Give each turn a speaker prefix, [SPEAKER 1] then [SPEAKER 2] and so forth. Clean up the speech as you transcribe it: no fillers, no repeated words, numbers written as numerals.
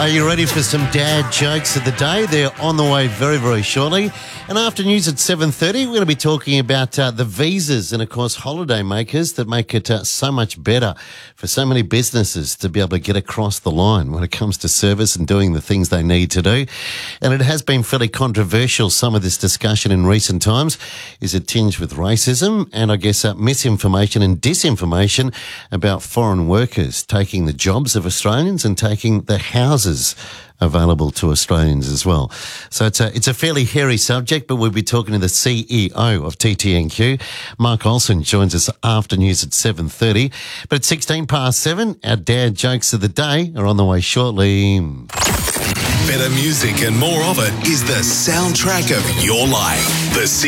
[SPEAKER 1] Are you ready for some dad jokes of the day? They're on the way very, very shortly. And after news at 7:30, we're going to be talking about the visas and, of course, holiday makers that make it so much better for so many businesses to be able to get across the line when it comes to service and doing the things they need to do. And it has been fairly controversial, some of this discussion in recent times. Is it tinged with racism and, I guess, misinformation and disinformation about foreign workers taking the jobs of Australians and taking the houses available to Australians as well. So it's a fairly hairy subject, but we'll be talking to the CEO of TTNQ. Mark Olsen joins us after news at 7:30. But at 7:16, our dad jokes of the day are on the way shortly.
[SPEAKER 2] Better music and more of it is the soundtrack of your life. The